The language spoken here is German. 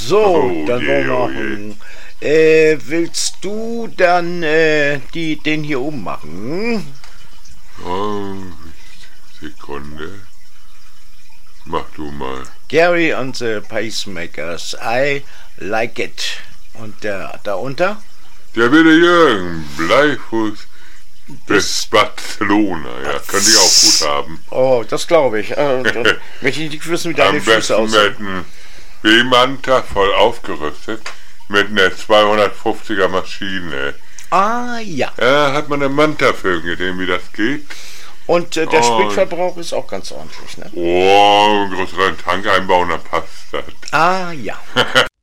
So, Oh dann je, wollen wir oh je. machen. Willst du dann den hier oben machen? Oh, Sekunde. Mach du mal. Gary and the Pacemakers, I like it. Und der darunter? Der bitte Jürgen, Bleifuß bis Barcelona. Ja, könnte ich auch gut haben. Oh, das glaube ich. Dann möchte ich nicht wissen, wie deine Am Füße besten aussehen. mit einem B-Manta voll aufgerüstet. Mit einer 250er Maschine. Ah, ja. Ja, hat man einen Manta-Film gesehen, wie das geht. Und der Oh. Spritverbrauch ist auch ganz ordentlich, ne? Oh, einen größeren Tank einbauen, dann passt das. Ah, ja.